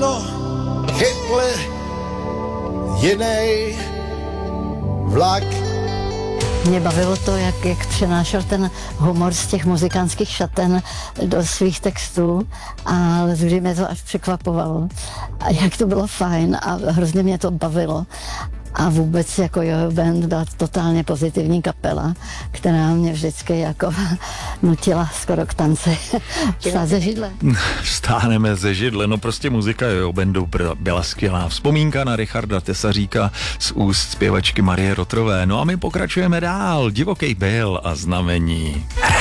ráno chytli jiný vlak. Mě bavilo to, jak přenášel ten humor z těch muzikantských šaten do svých textů a kdy mě to až překvapovalo. A jak to bylo fajn a hrozně mě to bavilo. A vůbec jako Jojo Band byla totálně pozitivní kapela, která mě vždycky jako nutila skoro k tanci. Vstát ze židle. Vstáneme ze židle, no prostě muzika Jojo Bandu byla skvělá. Vzpomínka na Richarda Tesaříka z úst zpěvačky Marie Rotrové. No a my pokračujeme dál. Divoký Bill a Znamení.